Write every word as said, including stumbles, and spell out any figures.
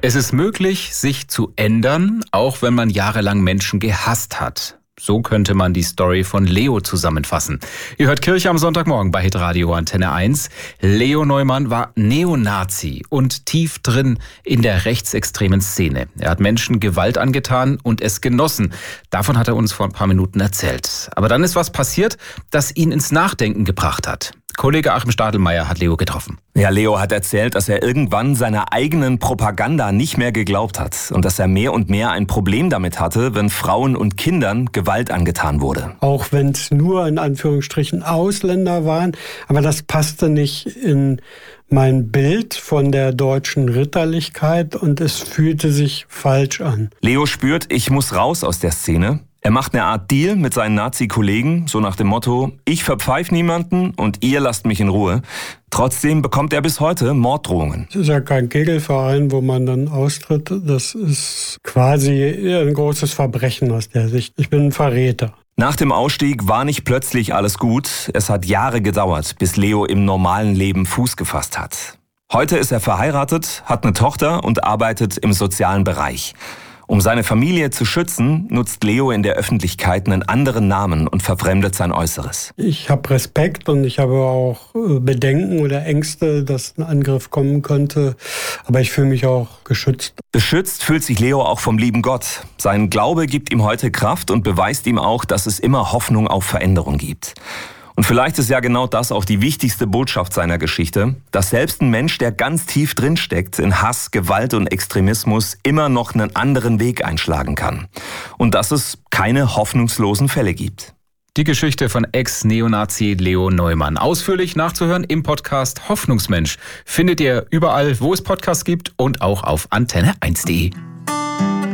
Es ist möglich, sich zu ändern, auch wenn man jahrelang Menschen gehasst hat. So könnte man die Story von Leo zusammenfassen. Ihr hört Kirche am Sonntagmorgen bei Hitradio Antenne eins. Leo Neumann war Neonazi und tief drin in der rechtsextremen Szene. Er hat Menschen Gewalt angetan und es genossen. Davon hat er uns vor ein paar Minuten erzählt. Aber dann ist was passiert, das ihn ins Nachdenken gebracht hat. Kollege Achim Stadelmeier hat Leo getroffen. Ja, Leo hat erzählt, dass er irgendwann seiner eigenen Propaganda nicht mehr geglaubt hat und dass er mehr und mehr ein Problem damit hatte, wenn Frauen und Kindern Gewalt angetan wurde. Auch wenn es nur in Anführungsstrichen Ausländer waren, aber das passte nicht in mein Bild von der deutschen Ritterlichkeit und es fühlte sich falsch an. Leo spürt, ich muss raus aus der Szene. Er macht eine Art Deal mit seinen Nazi-Kollegen, so nach dem Motto, ich verpfeif niemanden und ihr lasst mich in Ruhe. Trotzdem bekommt er bis heute Morddrohungen. Es ist ja kein Kegelverein, wo man dann austritt. Das ist quasi ein großes Verbrechen aus der Sicht. Ich bin ein Verräter. Nach dem Ausstieg war nicht plötzlich alles gut. Es hat Jahre gedauert, bis Leo im normalen Leben Fuß gefasst hat. Heute ist er verheiratet, hat eine Tochter und arbeitet im sozialen Bereich. Um seine Familie zu schützen, nutzt Leo in der Öffentlichkeit einen anderen Namen und verfremdet sein Äußeres. Ich habe Respekt und ich habe auch Bedenken oder Ängste, dass ein Angriff kommen könnte. Aber ich fühle mich auch geschützt. Beschützt fühlt sich Leo auch vom lieben Gott. Sein Glaube gibt ihm heute Kraft und beweist ihm auch, dass es immer Hoffnung auf Veränderung gibt. Und vielleicht ist ja genau das auch die wichtigste Botschaft seiner Geschichte, dass selbst ein Mensch, der ganz tief drinsteckt in Hass, Gewalt und Extremismus, immer noch einen anderen Weg einschlagen kann. Und dass es keine hoffnungslosen Fälle gibt. Die Geschichte von Ex-Neonazi Leo Neumann. Ausführlich nachzuhören im Podcast Hoffnungsmensch. Findet ihr überall, wo es Podcasts gibt und auch auf antenne eins punkt de.